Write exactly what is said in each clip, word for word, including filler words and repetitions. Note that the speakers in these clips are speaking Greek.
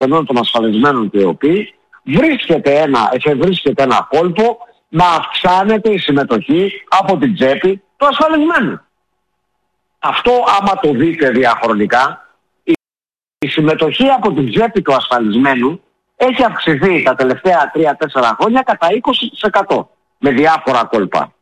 των ασφαλισμένων του ΕΟΠΗ, βρίσκεται ένα, εφευρίσκεται ένα κόλπο να αυξάνεται η συμμετοχή από την τσέπη του ασφαλισμένου. Αυτό, άμα το δείτε διαχρονικά, η συμμετοχή από την τσέπη του ασφαλισμένου έχει αυξηθεί τα τελευταία τρία τέσσερα χρόνια κατά είκοσι τοις εκατό με διάφορα κόλπα.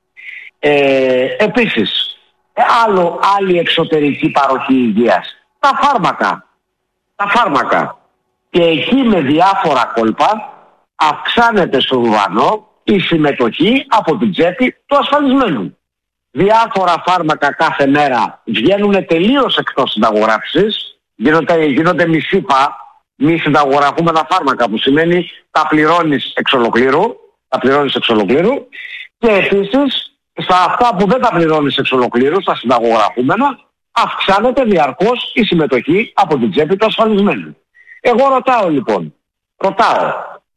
Ε, επίσης, άλλο, άλλη εξωτερική παροχή υγείας. Τα φάρμακα. Τα φάρμακα. Και εκεί με διάφορα κόλπα αυξάνεται στο ουρανό η συμμετοχή από την τσέπη του ασφαλισμένου. Διάφορα φάρμακα κάθε μέρα βγαίνουν τελείως εκτός συνταγογράφησης, γίνονται, γίνονται μη ΣΥΠΑ, μη συνταγογραφούμενα φάρμακα, που σημαίνει τα πληρώνεις εξ ολοκλήρου, τα πληρώνεις εξ ολοκλήρου, και επίσης στα αυτά που δεν τα πληρώνεις εξ ολοκλήρου, στα συνταγογραφούμενα, αυξάνεται διαρκώς η συμμετοχή από την τσέπη του ασφαλισμένου. Εγώ ρωτάω λοιπόν, ρωτάω,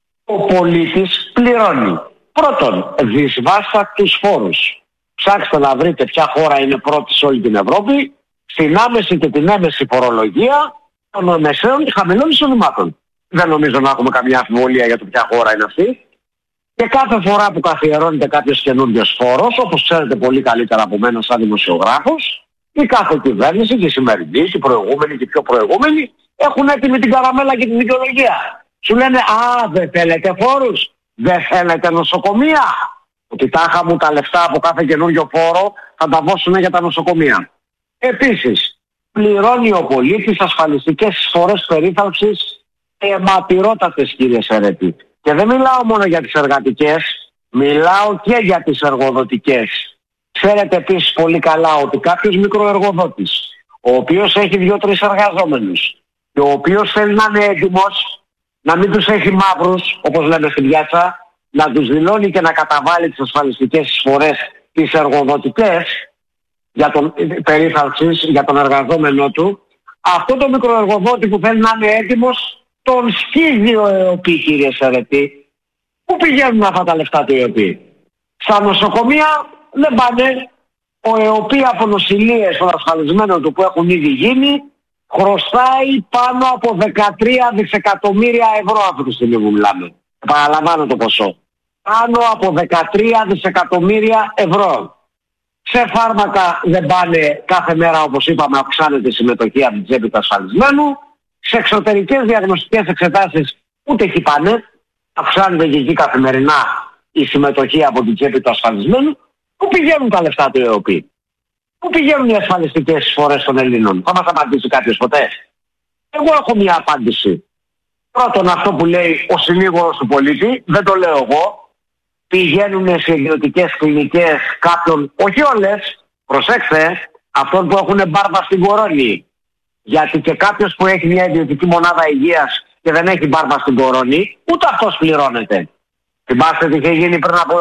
ο πολίτης πληρώνει πρώτον δυσβάστακτους φόρους. Ψάξτε να βρείτε ποια χώρα είναι πρώτη σε όλη την Ευρώπη στην άμεση και την έμεση φορολογία των μεσαίων και χαμηλών εισοδημάτων. Δεν νομίζω να έχουμε καμιά αμφιβολία για το ποια χώρα είναι αυτή. Και κάθε φορά που καθιερώνεται κάποιος καινούργιος φόρος, όπως ξέρετε πολύ καλύτερα από μένα σαν δημοσιογράφος, η κάθε κυβέρνηση, και η σημερινή, και η προηγούμενη και η πιο προηγούμενη, έχουν έτοιμη την καραμέλα και την δικαιολογία. Σου λένε, α, δεν θέλετε φόρους, δεν θέλετε νοσοκομεία. Ότι τάχα μου τα λεφτά από κάθε καινούριο φόρο θα τα δώσουν για τα νοσοκομεία. Επίσης, πληρώνει ο πολίτης ασφαλιστικές εισφορές περίθαλψης αιματηρότατες, κύριε Σερέτη. Και δεν μιλάω μόνο για τις εργατικές, μιλάω και για τις εργοδοτικές. Ξέρετε επίσης πολύ καλά ότι κάποιος μικροεργοδότης, ο οποίος έχει δύο-τρεις εργαζόμενους και ο οποίος θέλει να είναι έτοιμος, να μην τους έχει μαύρους, όπως λέμε στην πιάτσα, να τους δηλώνει και να καταβάλει τις ασφαλιστικές εισφορές, τις εργοδοτικές, για τον περίθαλψης, για τον εργαζόμενό του, αυτό το μικροεργοδότη που θέλει να είναι έτοιμος, τον σκίζει ο ΕΟΠΗ, κύριε Σερετή. Πού πηγαίνουν αυτά τα λεφτά του ΕΟΠΗ? Στα νοσοκομεία δεν πάνε. Ο ΕΟΠΗ από νοσηλείες των ασφαλισμένων του που έχουν ήδη γίνει χρωστάει πάνω από δεκατρία δισεκατομμύρια ευρώ αυτή τη στιγμή που μιλάμε. Παραλαμβάνω το ποσό. Πάνω από δεκατρία δισεκατομμύρια ευρώ. Σε φάρμακα δεν πάνε κάθε μέρα, όπως είπαμε, αυξάνεται η συμμετοχή από την τσέπη του ασφαλισμένου. Σε εξωτερικές διαγνωστικές εξετάσεις ούτε εκεί πάνε. Αυξάνεται και εκεί καθημερινά η συμμετοχή από την τσέπη του ασφαλισμένου. Πού πηγαίνουν τα λεφτά του ΕΟΠΗ? Πού πηγαίνουν οι ασφαλιστικές εισφορές των Ελλήνων? Θα μας απαντήσει κάποιος ποτέ? Εγώ έχω μια απάντηση. Πρώτον, αυτό που λέει ο συνήγορος του πολίτη, δεν το λέω εγώ. Πηγαίνουν σε ιδιωτικές κλινικές κάποιον, όχι όλες, προσέξτε, αυτών που έχουν μπάρβα στην κορώνη. Γιατί και κάποιος που έχει μια ιδιωτική μονάδα υγείας και δεν έχει μπάρβα στην κορώνη, ούτε αυτός πληρώνεται. Θυμάστε τι είχε γίνει πριν από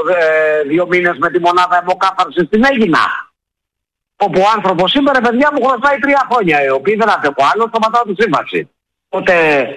ε, δύο μήνες με τη μονάδα αιμοκάθαρσης στην Αίγινα? Όπου ο άνθρωπος σήμερα, παιδιά μου, χρωστάει τρία χρόνια, οι οποίοι δεν αντέχω άλλο, σταματάω τη σύμβαση. Οπότε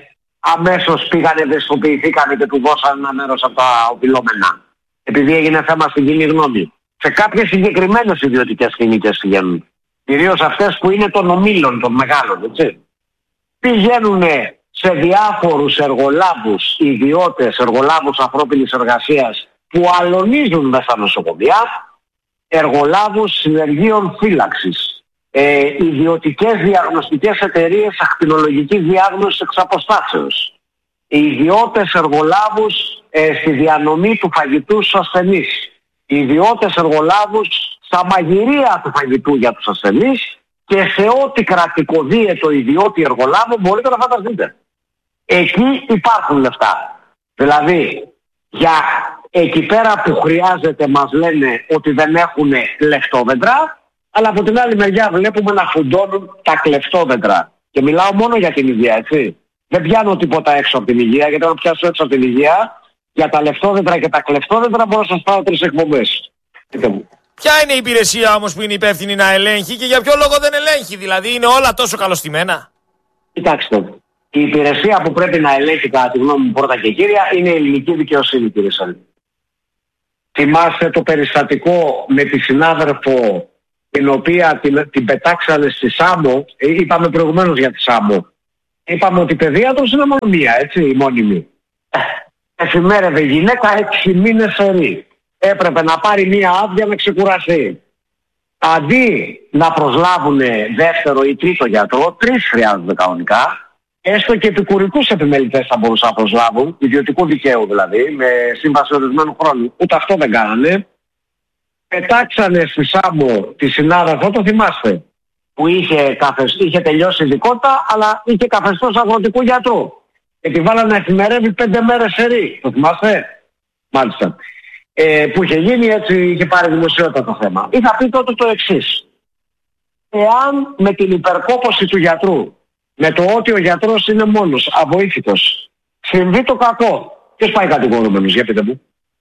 αμέσως πήγανε, ευαισθητοποιηθήκανε και του δώσαν ένα μέρος από τα οφειλόμενα. Επειδή έγινε θέμα στην κοινή γνώμη. Σε κάποιες συγκεκριμένες ιδιωτικές κλινικές πηγαίνουν. Κυρίως αυτές που είναι των ομίλων, των μεγάλων, έτσι. Πηγαίνουν σε διάφορους εργολάβους, ιδιώτες, εργολάβους ανθρώπινης εργασίας που αλωνίζουν μέσα στα νοσοκομεία, εργολάβους συνεργείων φύλαξης, ε, ιδιωτικές διαγνωστικές εταιρείες ακτινολογικής διάγνωσης εξ αποστάσεως, ιδιώτες εργολάβους ε, στη διανομή του φαγητού στους ασθενείς, ιδιώτες εργολάβους στα μαγειρία του φαγητού για τους ασθενείς και σε ό,τι κρατικοδίαιτο ιδιώτη εργολάβο μπορείτε να φανταστείτε. Εκεί υπάρχουν λεφτά. Δηλαδή, για εκεί πέρα που χρειάζεται μας λένε ότι δεν έχουν λεφτόδεντρα, αλλά από την άλλη μεριά βλέπουμε να φουντώνουν τα κλεφτόδεντρα. Και μιλάω μόνο για την υγεία, έτσι. Δεν πιάνω τίποτα έξω από την υγεία, γιατί όταν πιάσω έξω από την υγεία, για τα λεφτόδεντρα και τα κλεφτόδεντρα μπορώ να σας πάω τρεις εκπομπές. Ποια είναι η υπηρεσία όμως που είναι υπεύθυνη να ελέγχει και για ποιο λόγο δεν ελέγχει? Δηλαδή είναι όλα τόσο καλωστημένα? Κοιτάξτε, η υπηρεσία που πρέπει να ελέγχει κατά τη γνώμη μου πρώτα και κύρια είναι η ελληνική δικαιοσύνη, κύριε Σαλή. Θυμάστε το περιστατικό με τη συνάδελφο την οποία την, την πετάξανε στη Σάμο, είπαμε προηγουμένως για τη Σάμο, Είπαμε ότι η παιδίατρος είναι μόνο μία, έτσι, η μόνιμη. Εφημέρευε γυναίκα έξι μήνες σερί. Έπρεπε να πάρει μία άδεια να ξεκουραστεί. Αντί να προσλάβουν δεύτερο ή τρίτο γιατρό, τρεις χρειάζονται κανονικά, έστω και επικουρικούς επιμελητές θα μπορούσαν να προσλάβουν, ιδιωτικού δικαίου δηλαδή, με σύμβαση ορισμένου χρόνου. Ούτε αυτό δεν κάνανε. Πετάξανε στη Σάμπο τη συνάδελφο, το θυμάστε, που είχε, καθεσ... είχε τελειώσει ειδικότητα, αλλά είχε καθεστώς αγροτικού γιατρού. Και τη βάλανε να εφημερεύει πέντε μέρες σερί. Το θυμάστε? Μάλιστα. Ε, που είχε γίνει έτσι, είχε πάρει δημοσιότητα το θέμα. Είχα πει τότε το εξής. Εάν με την υπερκόπωση του γιατρού, με το ότι ο γιατρός είναι μόνος, αβοήθητος, συμβεί το κακό, ποιος πάει κατηγορούμενος, για πείτε μου?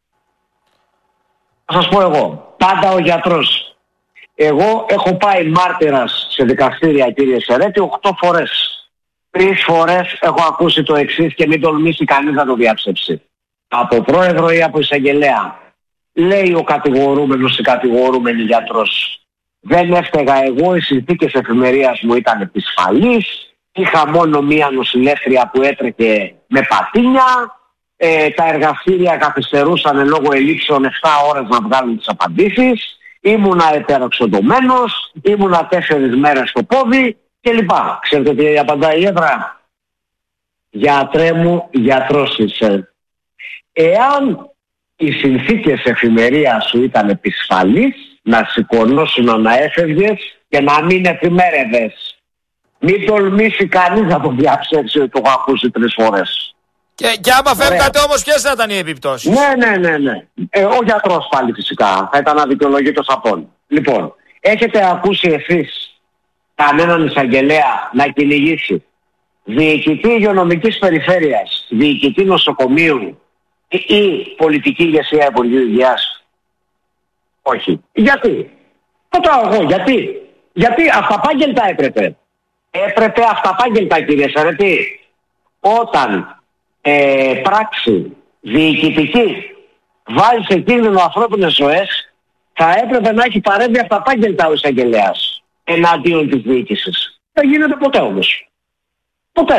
Θα σας πω εγώ. Πάντα ο γιατρός. Εγώ έχω πάει μάρτυρας σε δικαστήρια, κύριε Σερέτη, οκτώ φορές. Τρεις φορές έχω ακούσει το εξής και μην τολμήσει κανείς να το διαψεύσει. Από πρόεδρο ή από εισαγγελέα. Λέει ο κατηγορούμενος ή κατηγορούμενη γιατρός. Δεν έφταιγα εγώ, οι συνθήκες εφημερίας μου ήταν επισφαλείς. Είχα μόνο μία νοσηλεύτρια που έτρεχε με πατίνια. Ε, τα εργαστήρια καθυστερούσαν λόγω ελλείψεων επτά ώρες να βγάλουν τις απαντήσεις. Ήμουνα ετεροξοντωμένος, ήμουνα τέσσερις μέρες στο πόδι κλπ. Ξέρετε τι απαντάει η έδρα? Γιατρέ μου, γιατρός είσαι. Εάν οι συνθήκες εφημερίας σου ήταν επισφαλείς, να σηκωνώσουν να έφευγες και να μην εφημέρευες. Μην τολμήσει κανείς να το διαψεύσει ότι το έχω ακούσει τρεις φορές. Και, και άμα φεύγατε όμως, ποιες θα ήταν οι επιπτώσεις? Ναι, ναι, ναι, ναι. Ε, ο γιατρός πάλι φυσικά θα ήταν αδικαιολογήτως απόν. Λοιπόν, έχετε ακούσει εσείς κανέναν εισαγγελέα να κυνηγήσει διοικητή υγειονομικής περιφέρειας, διοικητή νοσοκομείου ή, ή πολιτική ηγεσία Υπουργείου Υγείας? Όχι. Γιατί? Ρωτάω εγώ, γιατί? Γιατί αυταπάγγελτα έπρεπε. Έπρεπε αυταπάγγελτα, κύριε Σαρετή. Όταν ε, πράξη διοικητική βάζει σε κίνδυνο ανθρώπινες ζωές, θα έπρεπε να έχει παρέμβει αυταπάγγελτα ο εισαγγελέας εναντίον της διοίκησης. Δεν γίνεται ποτέ όμως. Ποτέ.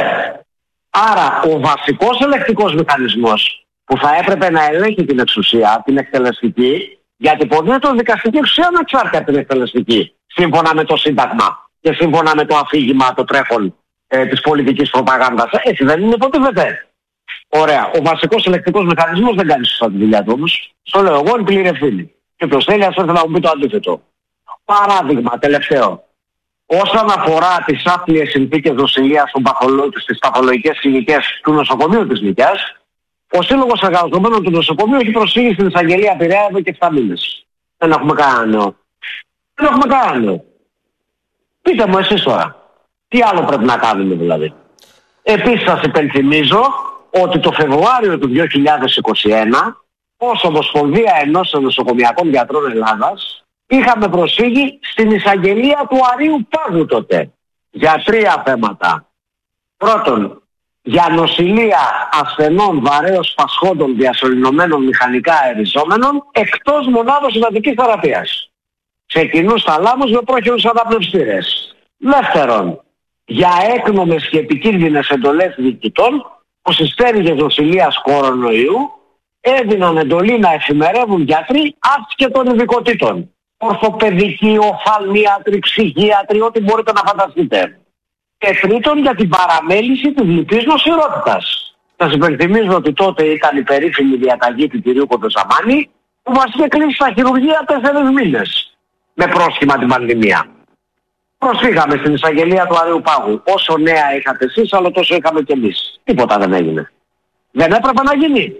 Άρα ο βασικός ελεκτικός μηχανισμός που θα έπρεπε να ελέγχει την εξουσία, την εκτελεστική, γιατί υποτίθεται η δικαστική εξουσία είναι εξάρτητα από την εκτελεστική, σύμφωνα με το Σύνταγμα και σύμφωνα με το αφήγημα, το τρέχον ε, της πολιτικής προπαγάνδας. Έτσι δεν είναι, υποτίθεται? Ωραία. Ο βασικός ελεκτικός μηχανισμός δεν κάνει σωστά τη δουλειά του όμως. Στο λέω εγώ, είναι πλήρη ευθύνη. Και ποιος θέλει, ας έρθει να μου πει το αντίθετο. Παράδειγμα, τελευταίο. Όσον αφορά τις άθλιες συνθήκες νοσηλείας στις παθολογικές κλινικές του νοσοκομείου της Νικιάς, ο Σύλλογος Εργαζομένων του Νοσοκομείου έχει προσφύγει στην εισαγγελία Πειραιά εδώ και επτά μήνες. Δεν έχουμε κανένα νέο. Δεν έχουμε κανένα νέο. Πείτε μου εσείς τώρα, τι άλλο πρέπει να κάνουμε δηλαδή? Επίσης σας υπενθυμίζω ότι το Φεβρουάριο του δύο χιλιάδες είκοσι ένα, ως Ομοσπονδία Ενώσεων Νοσοκομιακών Γιατρών Ελλάδας, είχαμε προσφύγει στην εισαγγελία του Αρείου Πάγου τότε για τρία θέματα. Πρώτον, για νοσηλεία ασθενών βαρέως πασχόντων διασωληνωμένων μηχανικά αεριζόμενων εκτός μονάδος εντατικής θεραπείας, σε κοινούς θαλάμους με πρόχειρους αναπνευστήρες. Δεύτερον, για έκνομες και επικίνδυνες εντολές διοικητών που στις στέριγες νοσηλείας κορονοϊού έδιναν εντολή να εφημερεύουν γιατροί άσχετων ειδικοτήτων. Ορθοπαιδικοί, οφθαλμίατροι, ψυχίατροι, ό,τι μπορείτε να φανταστείτε. Και τρίτον, για την παραμέληση της λυπής νοσηρότητας. Σας υπενθυμίζω ότι τότε ήταν η περίφημη διαταγή του κυρίου Κοντοζαμάνη που μας είχε κλείσει στα χειρουργεία τέσσερις μήνες με πρόσχημα την πανδημία. Προσφύγαμε στην εισαγγελία του Αρείου Πάγου. Όσο νέα είχατε εσείς, αλλά τόσο είχαμε και εμείς. Τίποτα δεν έγινε. Δεν έπρεπε να γίνει.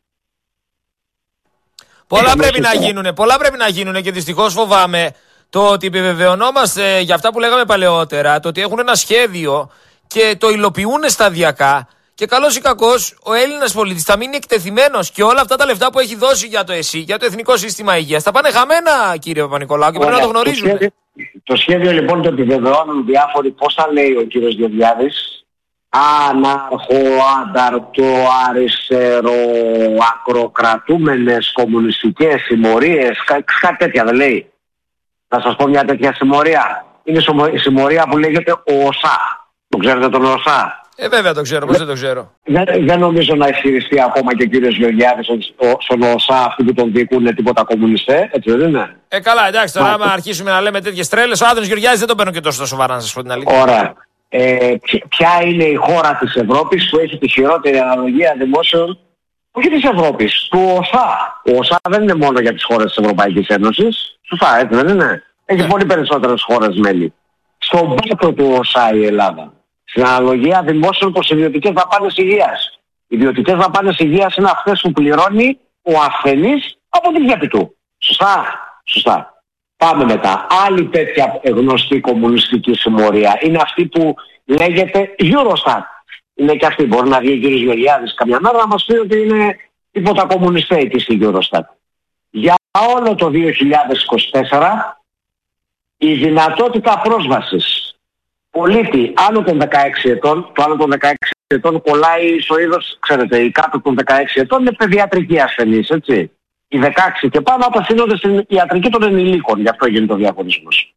Πολλά πρέπει να γίνουνε, πολλά πρέπει να γίνουνε και δυστυχώς φοβάμαι το ότι επιβεβαιωνόμαστε για αυτά που λέγαμε παλαιότερα, το ότι έχουν ένα σχέδιο και το υλοποιούν σταδιακά και καλώς ή κακώς ο Έλληνας πολίτης θα μείνει εκτεθειμένος και όλα αυτά τα λεφτά που έχει δώσει για το ΕΣΥ, για το Εθνικό Σύστημα Υγείας, θα πάνε χαμένα, κύριε Παπα-Νικολάου, και πρέπει να το γνωρίζουν. Το σχέδιο, το σχέδιο λοιπόν το επιβεβαιώνουν διάφοροι, πώς θα λέει ο κύριος Γεωργιάδης, ανάρχο, ανταρτό, αριστερό, ακροκρατούμενες κομμουνιστικές συμμορίες, κά, κάτι τέτοια δεν λέει? Θα σας πω μια τέτοια συμμορία. Είναι η συμμορία που λέγεται ο ΟΣΑ. Το ξέρετε τον ΟΣΑ? Ε, βέβαια το ξέρω, πώς δεν το ξέρω. Δεν, δεν νομίζω να ισχυριστεί ακόμα και ο κύριος Γεωργιάδης ότι στον ΟΣΑ αυτοί που τον διοικούν είναι τίποτα κομμουνιστέ, έτσι δεν είναι? Ε, καλά, εντάξει, τώρα άμα αρχίσουμε να λέμε τέτοιες τρέλες, ο Άδωνης Γεωργιάδης δεν τον παίρνω και τόσο στα σοβαρά, να σας πω την αλήθεια. Ωραία. Ε, ποια είναι η χώρα της Ευρώπης που έχει τη χειρότερη αναλογία δημόσιων, όχι της Ευρώπης, του ΟΣΑ? Ο ΟΣΑ δεν είναι μόνο για τις χώρες της Ευρωπαϊκής Ένωσης. Σωστά, έτσι δεν είναι? Έχει yeah. πολύ περισσότερες χώρες μέλη. Στον πάτο του ΟΣΑ η Ελλάδα, στην αναλογία δημόσιων προς ιδιωτικές δαπάνες υγείας. Οι ιδιωτικές δαπάνες υγείας είναι αυτές που πληρώνει ο ασθενής από την τσέπη του. Σωστά, σωστά. Πάμε μετά. Άλλη τέτοια γνωστή κομμουνιστική συμμορία είναι αυτή που λέγεται Eurostat. Είναι και αυτή. Μπορεί να βγει ο κ. Γεωργιάδης καμιά μέρα να μας πει ότι είναι τίποτα κομμουνιστέ εκεί στη Eurostat. Για όλο το δύο χιλιάδες είκοσι τέσσερα η δυνατότητα πρόσβασης πολίτη άνω των δεκαέξι ετών, το άνω των δεκαέξι ετών κολλάει στο είδος, ξέρετε, οι κάτω των δεκαέξι ετών είναι παιδιατρικοί ασθενείς, έτσι. Οι δεκαέξι και πάνω απευθύνονται στην ιατρική των ενηλίκων, γι' αυτό γίνεται ο διαχωρισμός.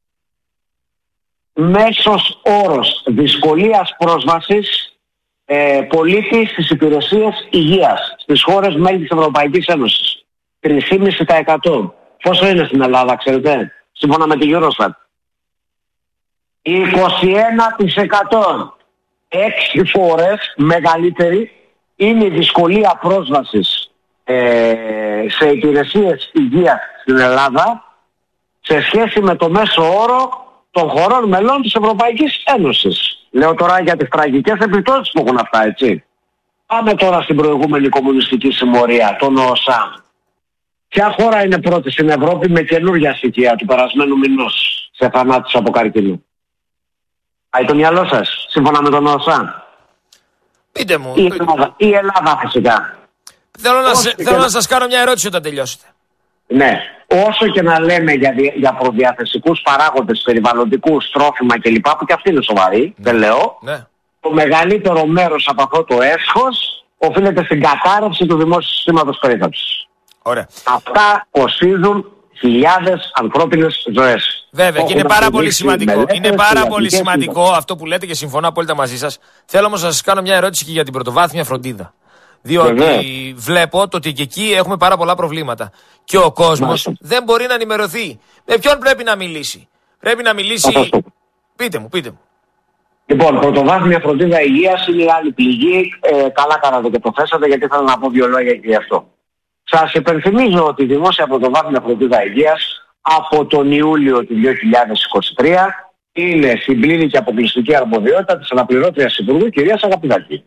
Μέσος όρος δυσκολίας πρόσβασης ε, πολίτη στις υπηρεσίες υγείας στις χώρες μέλη της Ευρωπαϊκής Ένωσης. τρία κόμμα πέντε τοις εκατό. Πόσο είναι στην Ελλάδα, ξέρετε, σύμφωνα με τη Eurostat? είκοσι ένα τοις εκατό. Έξι φορές μεγαλύτερη είναι η δυσκολία πρόσβασης ε, σε υπηρεσίες υγείας στην Ελλάδα σε σχέση με το μέσο όρο των χωρών μελών της Ευρωπαϊκής Ένωσης. Λέω τώρα για τις τραγικές επιπτώσεις που έχουν αυτά, έτσι. Πάμε τώρα στην προηγούμενη κομμουνιστική συμμορία, τον ΟΣΑ. Ποια χώρα είναι πρώτη στην Ευρώπη με καινούργια στοιχεία του περασμένου μηνός σε θανάτους από καρκίνο? Πάει το μυαλό σας, σύμφωνα με τον ΟΣΑ? Πείτε μου. Η Ελλάδα, η Ελλάδα φυσικά. Θέλω να, σε, θέλω να... να σας κάνω μια ερώτηση όταν τελειώσετε. Ναι. Όσο και να λέμε για, για προδιαθεσικούς παράγοντες, περιβαλλοντικούς, τρόφιμα κλπ. Που και αυτοί είναι σοβαροί, ναι. δεν λέω. Ναι. Το μεγαλύτερο μέρος από αυτό το έσχος οφείλεται στην κατάρρευση του δημόσιου συστήματος περίθαλψης. Ωραία. Αυτά κοστίζουν χιλιάδες ανθρώπινες ζωές. Βέβαια, και είναι πάρα πολύ σημαντικό. Μελέτες, είναι πάρα πολύ σημαντικό αυτό που λέτε και συμφωνώ απόλυτα μαζί σας. Θέλω όμως να σας κάνω μια ερώτηση και για την πρωτοβάθμια φροντίδα. Διότι Βεβαίως. βλέπω το ότι και εκεί έχουμε πάρα πολλά προβλήματα. Και ο κόσμος Μάλιστα. δεν μπορεί να ενημερωθεί. Με ποιον πρέπει να μιλήσει? Πρέπει να μιλήσει. Πείτε μου, πείτε μου. Λοιπόν, πρωτοβάθμια φροντίδα υγείας είναι η άλλη πληγή. Ε, καλά κάνατε και το θέσατε, γιατί ήθελα να πω δύο λόγια και γι' αυτό. Σας υπενθυμίζω ότι η δημόσια πρωτοβάθμια φροντίδα υγείας από τον Ιούλιο του δύο χιλιάδες είκοσι τρία είναι στην πλήρη και αποκλειστική αρμοδιότητα της αναπληρώτριας Υπουργού κυρίας Αγαπηδάκη.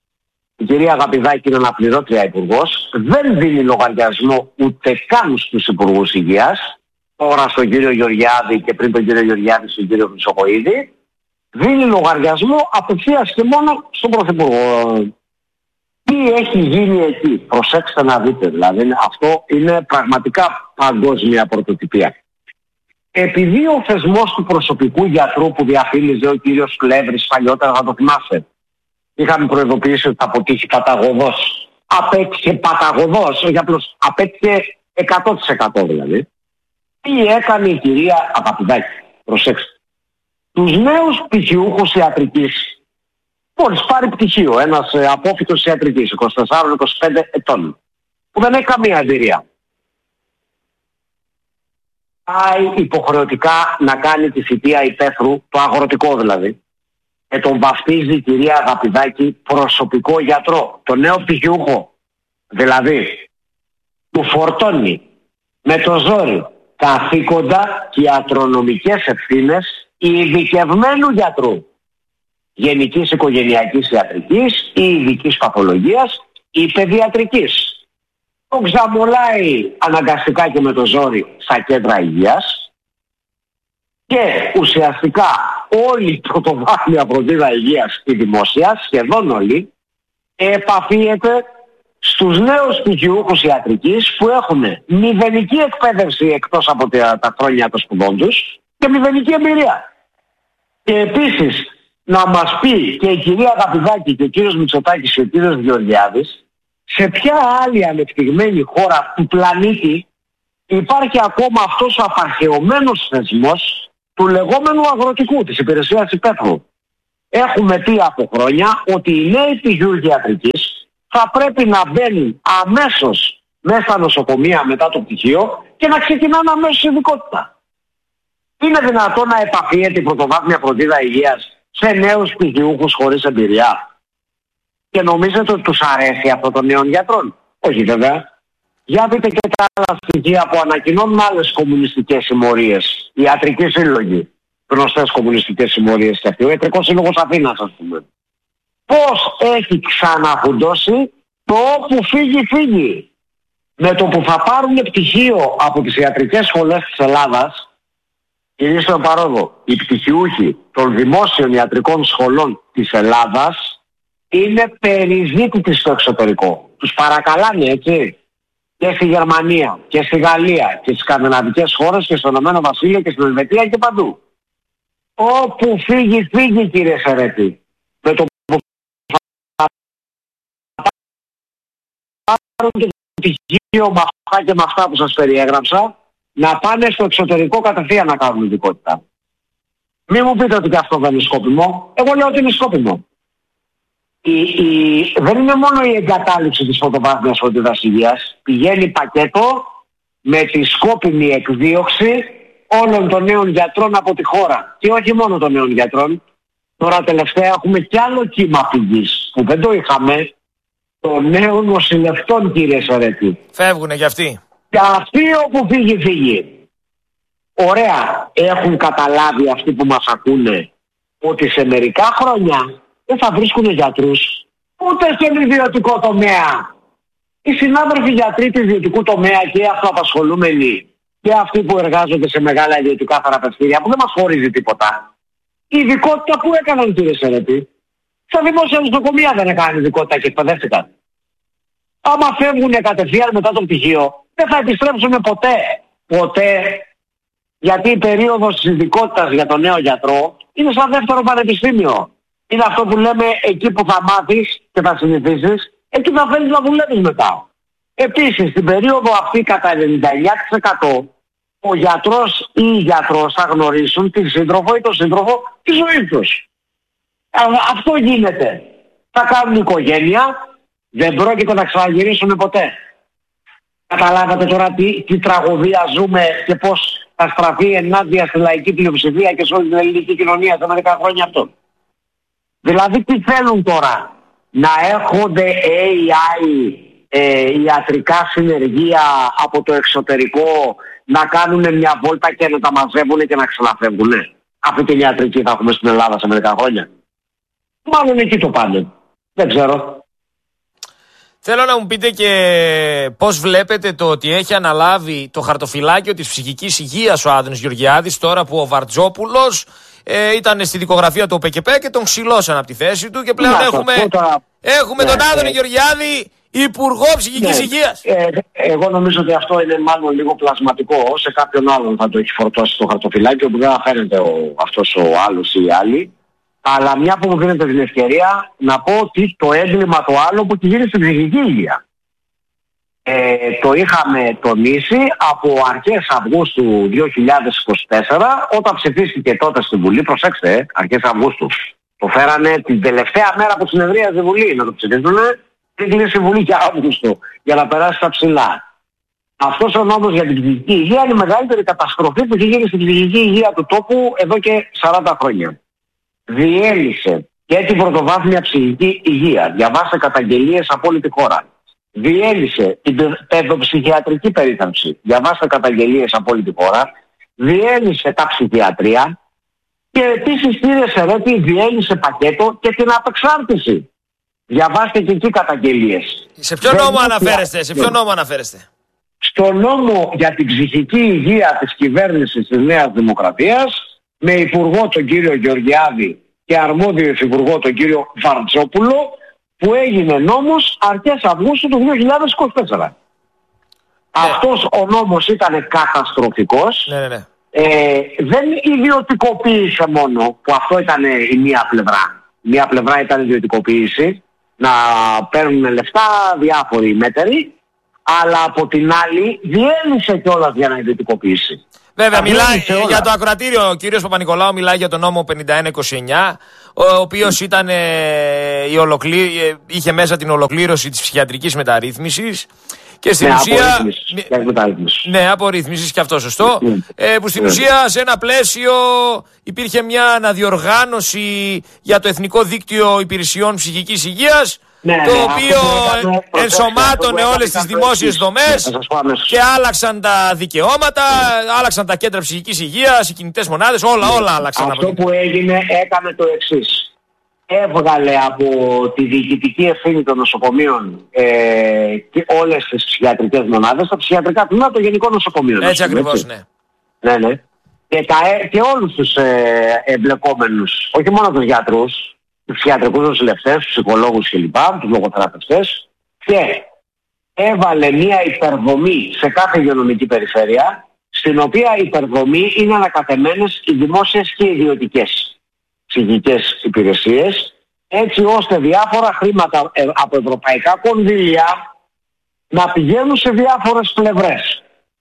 Η κυρία Αγαπηδάκη είναι αναπληρώτρια υπουργός, δεν δίνει λογαριασμό ούτε καν στους υπουργούς υγείας, τώρα στον κύριο Γεωργιάδη και πριν τον κύριο Γεωργιάδη στον κύριο Χρυσοκοΐδη, δίνει λογαριασμό απευθείας και μόνο στον Πρωθυπουργό. Τι έχει γίνει εκεί? Προσέξτε να δείτε, δηλαδή αυτό είναι πραγματικά παγκόσμια πρωτοτυπία. Επειδή ο θεσμός του προσωπικού γιατρού που διαφήμιζε ο κύριος Κλέβρης παλιότερα, θα το θυμάστε, είχαμε προειδοποιήσει ότι θα αποτύχει παταγωδός. Απέτυχε παταγωδός, όχι απλώς απέτυχε εκατό τοις εκατό δηλαδή. Τι έκανε η κυρία Αγαπηδάκη? Προσέξτε. Τους νέους πτυχιούχους ιατρικής, μόλις πάρει πτυχίο, ένας ε, απόφοιτος ιατρικής, είκοσι τέσσερα είκοσι πέντε ετών, που δεν έχει καμία εμπειρία, πάει υποχρεωτικά να κάνει τη θητεία υπαίθρου, το αγροτικό δηλαδή, και τον βαφτίζει η κυρία Αγαπηδάκη προσωπικό γιατρό, το νέο πτυχιούχο. Δηλαδή, του φορτώνει με το ζόρι καθήκοντα και ιατρονομικές ευθύνες ειδικευμένου γιατρού γενικής οικογενειακής ιατρικής ή ειδικής παθολογίας ή παιδιατρικής. Το ξαμολάει αναγκαστικά και με το ζόρι στα κέντρα υγείας και ουσιαστικά όλη η πρωτοβάθμια φροντίδα υγείας η δημόσια, σχεδόν όλη, επαφίεται στους νέους πτυχιούχους ιατρικής που έχουν μηδενική εκπαίδευση εκτός από τα, τα χρόνια των σπουδών τους και μηδενική εμπειρία. Και επίσης να μας πει και η κυρία Αγαπηδάκη και ο κύριος Μητσοτάκης και ο κύριος Γεωργιάδης σε ποια άλλη ανεπτυγμένη χώρα του πλανήτη υπάρχει ακόμα αυτός ο απαρχαιωμένος θεσμός του λεγόμενου αγροτικού, της υπηρεσίας υπαίθρου. έχουμε πει από χρόνια ότι οι νέοι πτυχιούχοι ιατρικής θα πρέπει να μπαίνουν αμέσως μέσα στα νοσοκομεία μετά το πτυχίο και να ξεκινάνε αμέσως ειδικότητα. Είναι δυνατόν να επαφίεται η πρωτοβάθμια φροντίδα υγείας σε νέους πτυχιούχους χωρίς εμπειρία? Και νομίζετε ότι τους αρέσει αυτό των νέων γιατρών? Όχι βέβαια. Για δείτε και τα άλλα στοιχεία που ανακοινώνουν άλλες κομμουνιστικές συμμορίες, ιατρικοί σύλλογοι, γνωστές κομμουνιστικές συμμορίες και αυτοί, ο Ιατρικός Σύλλογος Αθήνας, ας πούμε. Πώς έχει ξαναχουντώσει το όπου φύγει φύγει. Με το που θα πάρουν πτυχίο από τις ιατρικές σχολές της Ελλάδας, κυρίως στον παρόδο, οι πτυχιούχοι των δημόσιων ιατρικών σχολών της Ελλάδας είναι περιζήτητοι στο εξωτερικό. Τους παρακαλάνε, έτσι, και στη Γερμανία και στη Γαλλία και στις σκανδιναβικές χώρες και στο Ηνωμένο Βασίλειο και στην Ελβετία και παντού. Όπου φύγει, φύγει, κύριε Σερέτη. Με το που θα πάρουν το πτυχίο με αυτά και με αυτά που σας περιέγραψα, να πάνε στο εξωτερικό κατευθείαν να κάνουν ειδικότητα. Μην μου πείτε ότι και αυτό δεν είναι σκόπιμο. Εγώ λέω ότι είναι σκόπιμο. Η, η, δεν είναι μόνο η εγκατάλειψη της πρωτοβάθμιας φροντίδας υγείας. Πηγαίνει πακέτο με τη σκόπιμη εκδίωξη όλων των νέων γιατρών από τη χώρα. Και όχι μόνο των νέων γιατρών. Τώρα τελευταία έχουμε κι άλλο κύμα φυγής που δεν το είχαμε, των νέων νοσηλευτών, κύριε Σερέτη. Φεύγουνε κι αυτοί. Και αυτοί όπου φύγει φύγει. Ωραία, έχουν καταλάβει αυτοί που μας ακούνε ότι σε μερικά χρόνια δεν θα βρίσκουν γιατρούς ούτε στον ιδιωτικό τομέα. Οι συνάδελφοι γιατροί του ιδιωτικού τομέα και οι αυτοαπασχολούμενοι και αυτοί που εργάζονται σε μεγάλα ιδιωτικά θεραπευτήρια που δεν μας χωρίζει τίποτα. Η ειδικότητα που έκαναν, κύριε Σερέτη? Στα δημόσια νοσοκομεία δεν έκαναν ειδικότητα και εκπαιδεύτηκαν. Άμα φεύγουν κατευθείαν μετά το πτυχίο, δεν θα επιστρέψουν ποτέ. Ποτέ. Γιατί η περίοδος της ειδικότητας για τον νέο γιατρό είναι σαν δεύτερο πανεπιστήμιο. Είναι αυτό που λέμε εκεί που θα μάθεις και θα συνηθίσεις, εκεί θα θέλεις να δουλεύεις μετά. Επίσης, στην περίοδο αυτή κατά ενενήντα εννιά τοις εκατό ο γιατρός ή η γιατρός θα γνωρίσουν τη σύντροφο ή τον σύντροφο τη ζωή τους. Αυτό γίνεται. Θα κάνουν οικογένεια, δεν πρόκειται να ξαναγυρίσουν ποτέ. Καταλάβατε τώρα τι, τι τραγωδία ζούμε και πώς θα στραφεί ενάντια στη λαϊκή πλειοψηφία και σε όλη την ελληνική κοινωνία σε μερικά χρόνια αυτό. Δηλαδή τι θέλουν τώρα? Να έρχονται έι άι ε, ιατρικά συνεργεία από το εξωτερικό να κάνουν μια βόλτα και να τα μαζεύουν και να ξαναφεύγουν? Αυτή την ιατρική θα έχουμε στην Ελλάδα σε μερικά χρόνια? Μάλλον εκεί το πάνε. Δεν ξέρω. Θέλω να μου πείτε και πώς βλέπετε το ότι έχει αναλάβει το χαρτοφυλάκιο της ψυχικής υγείας ο Άδωνης Γεωργιάδης τώρα που ο Βαρτζόπουλος ε, ήταν στη δικογραφία του ΟΠΕΚΕΠΕ και τον ξυλώσαν από τη θέση του και πλέον να, έχουμε, τώρα... έχουμε ναι, τον Άδωνη ε... Γεωργιάδη Υπουργό Ψυχικής ναι, Υγείας. Ε, εγώ νομίζω ότι αυτό είναι μάλλον λίγο πλασματικό. Σε κάποιον άλλον θα το έχει φορτώσει το χαρτοφυλάκιο που δεν θα φαίνεται ο, αυτός ο άλλος ή η άλλη. Αλλά μια που μου δίνετε την ευκαιρία να πω ότι το έγκλημα το άλλο που έχει γίνει στην ψυχική υγεία. Ε, το είχαμε τονίσει από αρχές Αυγούστου δύο χιλιάδες είκοσι τέσσερα όταν ψηφίστηκε τότε στη Βουλή. Προσέξτε, ε, αρχές Αυγούστου. Το φέρανε την τελευταία μέρα που συνεδρίαζε η Βουλή να το ψηφίσουν. Πριν κλείσει η Βουλή και Αύγουστο για να περάσει στα ψηλά. Αυτός ο νόμος για την ψυχική υγεία είναι η μεγαλύτερη καταστροφή που έχει γίνει στην ψυχική υγεία του τόπου εδώ και σαράντα χρόνια. Διέλυσε και την πρωτοβάθμια ψυχική υγεία. Διαβάστε καταγγελίες από όλη τη χώρα. Διέλυσε την παιδοψυχιατρική περίθαλψη. Διαβάστε καταγγελίες από όλη τη χώρα. Διέλυσε τα ψυχιατρία. Και επίσης, κύριε Σερέτη, διέλυσε πακέτο και την απεξάρτηση. Διαβάστε και εκεί καταγγελίες. Σε ποιο νόμο αναφέρεστε, σε ποιο νόμο αναφέρεστε? Στο νόμο για την ψυχική υγεία της κυβέρνησης της Νέας Δημοκρατίας, με υπουργό τον κύριο Γεωργιάδη και αρμόδιο υφυπουργό τον κύριο Βαρτζόπουλο, που έγινε νόμος αρχές Αυγούστου του δύο χιλιάδες είκοσι τέσσερα. Ναι. Αυτός ο νόμος ήταν καταστροφικός. Ναι, ναι, ναι. Ε, δεν ιδιωτικοποίησε μόνο, που αυτό ήταν η μία πλευρά. Η μία πλευρά ήταν ιδιωτικοποίηση, να παίρνουν λεφτά διάφοροι μέτεροι, αλλά από την άλλη διέλυσε κιόλας για να ιδιωτικοποιήσει. Βέβαια, μιλάει για το ακροατήριο. Ο κύριος Παπα-Νικολάου μιλάει για τον νόμο πενήντα ένα είκοσι εννιά, ο οποίος ήταν, ε, η ολοκλή... ε, είχε μέσα την ολοκλήρωση της ψυχιατρικής μεταρρύθμισης. Και στην ναι, ουσία. Ναι, απορρίθμιση και αυτό σωστό. Mm. Ε, που στην mm. ουσία σε ένα πλαίσιο υπήρχε μια αναδιοργάνωση για το Εθνικό Δίκτυο Υπηρεσιών Ψυχικής Υγείας. Ναι, το ναι, οποίο ναι, ενσωμάτωνε όλες τις δημόσιες δομές και άλλαξαν τα δικαιώματα, άλλαξαν τα κέντρα ψυχικής υγείας, οι κινητές μονάδες, όλα, όλα άλλαξαν. Αυτό που έγινε έκανε το εξής. Έβγαλε από τη διοικητική ευθύνη των νοσοκομείων ε, και όλες τις ψυχιατρικές μονάδες, τα ψυχιατρικά τμήματα των γενικών νοσοκομείων. Έτσι ακριβώς, ναι. Ναι, ναι. Και, τα, και όλους τους ε, εμπλεκόμενους, όχι μόνο τους γιατρούς, τους ψυχιατρικούς νοσηλευτές, τους ψυχολόγους κλπ, τους λογοθεραπευτές, και έβαλε μια υπερδομή σε κάθε υγειονομική περιφέρεια, στην οποία η υπερδομή είναι ανακατεμένες οι δημόσιες και οι ιδιωτικές ψυχικές υπηρεσίες, έτσι ώστε διάφορα χρήματα ε, από ευρωπαϊκά κονδύλια να πηγαίνουν σε διάφορες πλευρές.